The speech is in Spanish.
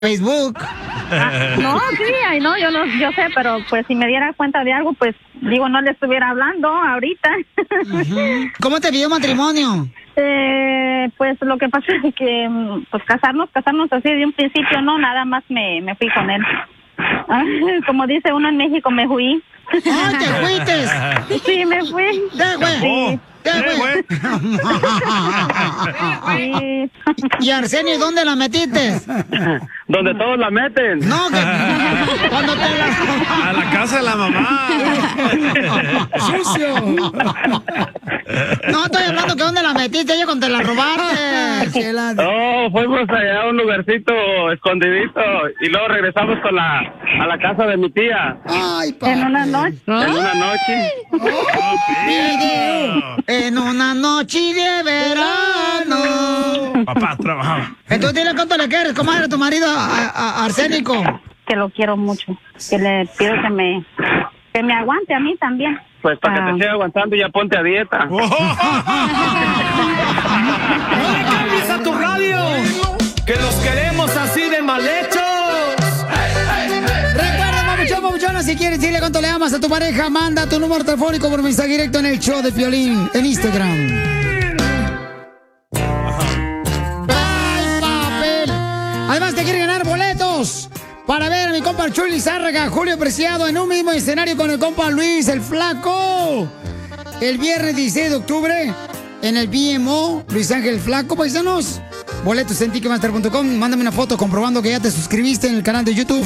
Facebook. No, sí, ay, no, yo sé, pero pues si me diera cuenta de algo, pues digo, no le estuviera hablando ahorita. ¿Cómo te pidió matrimonio? Pues lo que pasa es que pues casarnos así de un principio, no, nada más me fui con él. Como dice uno en México, me fui. ¡Ay, te fuiste! Sí, me fui. ¡Te fue! Sí. Sí. ¿Y Arsenio, dónde la metiste? Donde todos la meten. No, que cuando te la... A la casa de la mamá. ¡Sucio! No, estoy hablando que dónde la metiste, ella cuando te la robaste. No, fuimos allá a un lugarcito escondidito y luego regresamos a la casa de mi tía. Ay, en una noche. En una noche. En una noche de verano. Papá trabajaba. Entonces dile cuánto le quieres, comadre, a tu marido a Arsénico. Que lo quiero mucho. Que le pido que me aguante a mí también. Pues para que te siga aguantando ya ponte a dieta. ¡No le cambies a tu radio! ¡Que los queremos así de mal hechos! Recuerda, papuchón, si quieres decirle cuánto le amas a tu pareja, manda tu número telefónico por mensaje directo en el show de Piolín en Instagram. ¡Ay, papel! Además te quiere ganar boletos para ver a mi compa Chuy Lizárraga, Julio Preciado en un mismo escenario con el compa Luis el Flaco. El viernes 16 de octubre en el BMO, Luis Ángel Flaco, paisanos. Boletos en Ticketmaster.com. Mándame una foto comprobando que ya te suscribiste en el canal de YouTube.